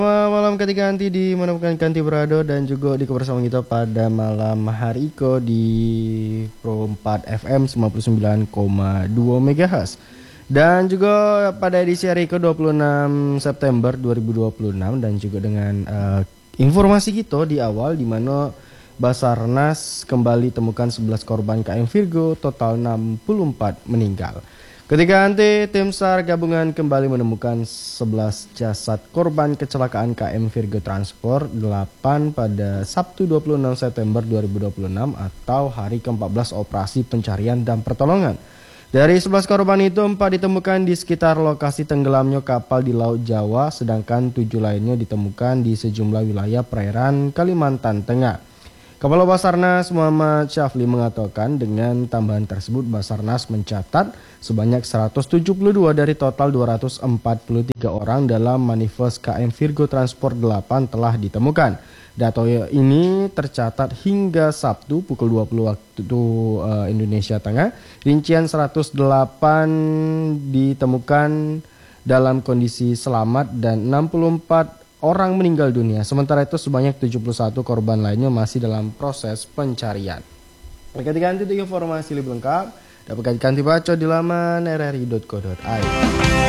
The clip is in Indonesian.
Selamat malam ketika Kanti di menemukan Kanti berada dan juga di kebersamaan kita pada malam hari Iko di Pro 4 FM 99,2 MHz. Dan juga pada edisi hari Iko 26 September 2026 dan juga dengan informasi kita di awal di mana Basarnas kembali temukan 11 korban KM Virgo, total 64 meninggal. Ketika nanti tim SAR gabungan kembali menemukan 11 jasad korban kecelakaan KM Virgo Transport 8 pada Sabtu 26 September 2026 atau hari ke-14 operasi pencarian dan pertolongan. Dari 11 korban itu 4 ditemukan di sekitar lokasi tenggelamnya kapal di Laut Jawa, sedangkan 7 lainnya ditemukan di sejumlah wilayah perairan Kalimantan Tengah. Kepala Basarnas Muhammad Syafli mengatakan dengan tambahan tersebut Basarnas mencatat sebanyak 172 dari total 243 orang dalam manifest KM Virgo Transport 8 telah ditemukan. Data ini tercatat hingga Sabtu pukul 20 waktu Indonesia Tengah. Rincian 108 ditemukan dalam kondisi selamat dan 64 orang meninggal dunia. Sementara itu sebanyak 71 korban lainnya masih dalam proses pencarian. Ketika nanti informasi lebih lengkap dapat Kanti baca di laman rri.co.id.